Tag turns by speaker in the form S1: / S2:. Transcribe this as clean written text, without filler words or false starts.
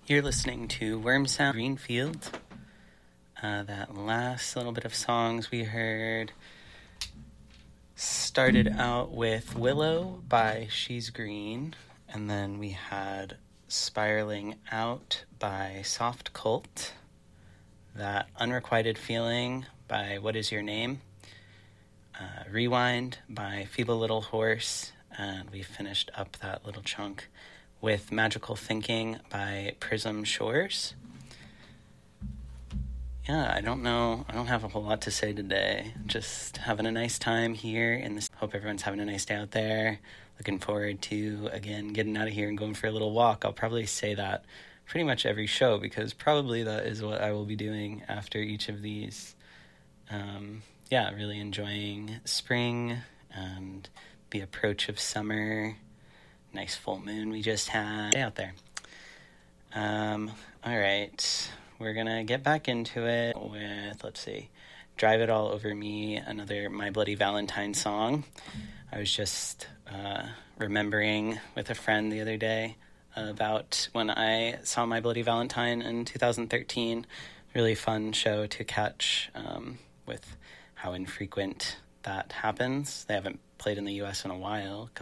S1: You're listening to Worm Sound Greenfield. That last little bit of songs we heard started out with Willow by She's Green, and then we had Spiraling Out by Soft Cult, that Unrequited Feeling by What Is Your Name, Rewind by Feeble Little Horse, and we finished up that little chunk with Magical Thinking by Prism Shores. Yeah, I don't have a whole lot to say today. Just having a nice time here, and hope everyone's having a nice day out there. Looking forward to, again, getting out of here and going for a little walk. I'll probably say that pretty much every show, because probably that is what I will be doing after each of these. Really enjoying spring and the approach of summer. Nice full moon we just had. Stay out there. All right. We're going to get back into it with, Drive It All Over Me, another My Bloody Valentine song. I was just remembering with a friend the other day about when I saw My Bloody Valentine in 2013. Really fun show to catch with how infrequent that happens. They haven't played in the U.S. in a while.